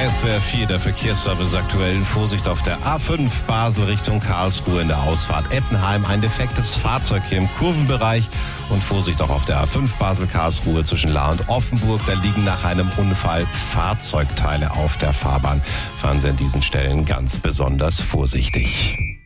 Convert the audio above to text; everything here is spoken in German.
SWR 4, der Verkehrsservice aktuell. Vorsicht auf der A5 Basel Richtung Karlsruhe in der Ausfahrt Ettenheim. Ein defektes Fahrzeug hier im Kurvenbereich. Und Vorsicht auch auf der A5 Basel-Karlsruhe zwischen Lahr und Offenburg. Da liegen nach einem Unfall Fahrzeugteile auf der Fahrbahn. Fahren Sie an diesen Stellen ganz besonders vorsichtig.